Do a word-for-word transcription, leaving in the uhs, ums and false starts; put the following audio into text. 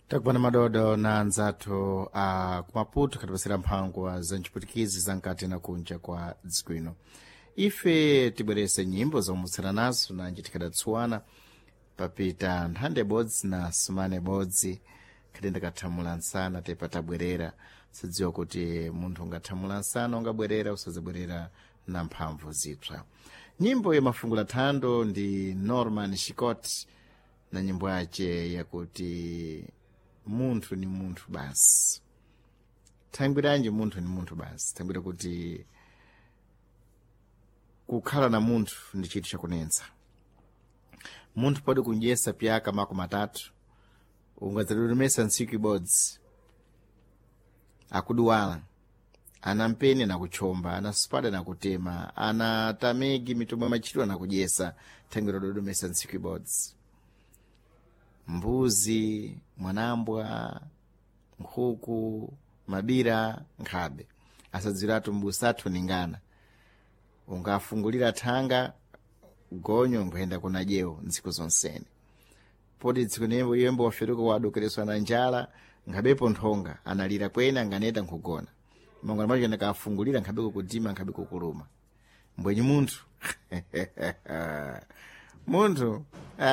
Takupana madodo na anzathu a kumaputo katipasira mphangwa za nciputikizi za nkati na kunja kwa dziko ino. Ife tibwerese nyimbo zomwemutsana nazo na njitikhadatsuwana papita nthande bodzi na sumane bodzi khadenda kathamula nsana tepa tabwerera. Sidziwa kuti munthu ungathamula nsana ungabwerera usazabwerera na mphamvu zipsa. Nyimbo ya mafungula thando ndi Norman Chicot na nyimbo yace yakuti munthu ni munthu basi. Thangwiranji munthu ni munthu basi. Thangwira kuti kukhala na munthu ndi chinthu chakunensa. Munthu pode kunjesa pyaka mako matatu ungadzalulumesa ntsiku ibodzi akuduwala ana mpeni na kuchomba ana spada na kutema ana tamegi mitumba machitwa na kujesa thangwira dodumesa ntsiku ibodzi. Mbuzi, mwanambwa, nkhuku, mabira, nkhabe asadziratu mbusathu ningana ungafungulira thanga gonyo ngoenda kuna jeo ntsiku zonsene. Podi tsiku nembo yembo waferuko wadokereswa na njala nkhabepo nthonga analira kwena nganeta nkugona mangwana macho ndakafungulira nkhabeko kudima nkhabeko kuluma mbwenyi munthu munthu